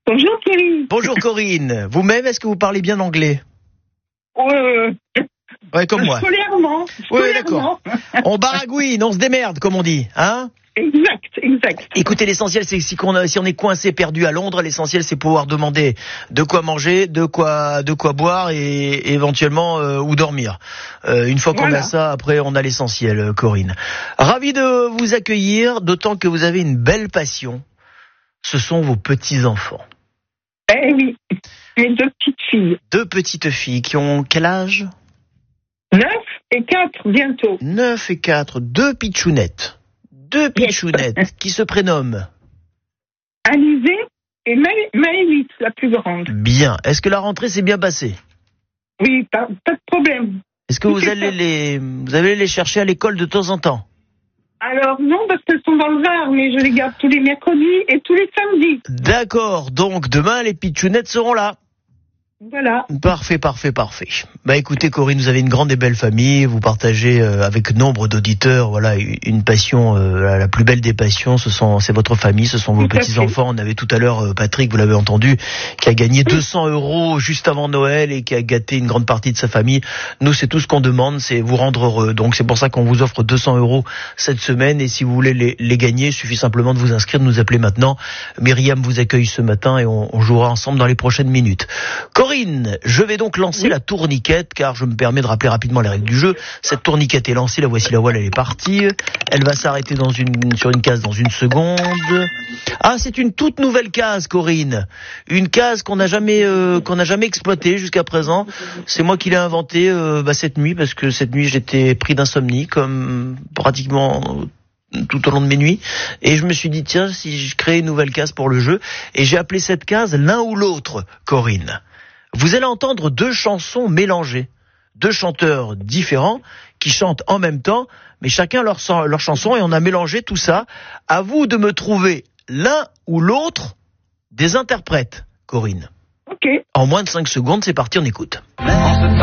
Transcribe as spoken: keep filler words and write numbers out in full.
Bonjour Thierry. Bonjour Corinne. Vous-même, est-ce que vous parlez bien anglais? Euh, Ouais, comme moi. Scolairement. Oui, scolairement. d'accord. On baragouine, on se démerde, comme on dit, hein? Exact, exact. Écoutez, l'essentiel, c'est que si on, a, si on est coincé, perdu à Londres, l'essentiel, c'est pouvoir demander de quoi manger, de quoi, de quoi boire et, et éventuellement euh, où dormir. Euh, une fois qu'on Voilà. a ça, après, on a l'essentiel, euh, Corinne. Ravi de vous accueillir, d'autant que vous avez une belle passion. Ce sont vos petits-enfants. Eh oui, mes deux petites filles. Deux petites filles qui ont quel âge? Neuf et quatre bientôt. Neuf et quatre, deux pitchounettes. Deux pitchounettes qui se prénomment. Alizée et Maë- Maëlys, la plus grande. Bien. Est-ce que la rentrée s'est bien passée? Oui, pas, pas de problème. Est-ce que vous allez les, vous allez les chercher à l'école de temps en temps? Alors non, parce qu'elles sont dans le Var, mais je les garde tous les mercredis et tous les samedis. D'accord. Donc demain, les pitchounettes seront là. Voilà. Parfait, parfait, parfait. Bah écoutez Corinne, vous avez une grande et belle famille, vous partagez euh, avec nombre d'auditeurs, voilà, une passion, euh, la plus belle des passions, ce sont, c'est votre famille, ce sont vos Tout à petits enfants. On avait tout à l'heure euh, Patrick, vous l'avez entendu, qui a gagné deux cents euros juste avant Noël et qui a gâté une grande partie de sa famille. Nous, c'est tout ce qu'on demande, c'est vous rendre heureux. Donc c'est pour ça qu'on vous offre deux cents euros cette semaine. Et si vous voulez les, les gagner, il suffit simplement de vous inscrire, de nous appeler maintenant. Myriam vous accueille ce matin et on, on jouera ensemble dans les prochaines minutes. Corinne, je vais donc lancer Oui. la tourniquette car je me permets de rappeler rapidement les règles du jeu. Cette tourniquette est lancée, la voici la voile, elle est partie. Elle va s'arrêter dans une, sur une case dans une seconde. Ah, c'est une toute nouvelle case, Corinne. Une case qu'on n'a jamais, euh, qu'on n'a jamais exploitée jusqu'à présent. C'est moi qui l'ai inventée euh, bah, cette nuit parce que cette nuit j'étais pris d'insomnie comme pratiquement tout au long de mes nuits, et je me suis dit tiens, si je crée une nouvelle case pour le jeu, et j'ai appelé cette case l'un ou l'autre, Corinne. Vous allez entendre deux chansons mélangées, deux chanteurs différents qui chantent en même temps, mais chacun leur, leur chanson, et on a mélangé tout ça. À vous de me trouver l'un ou l'autre des interprètes, Corinne. Ok. En moins de cinq secondes, c'est parti, on écoute. En ce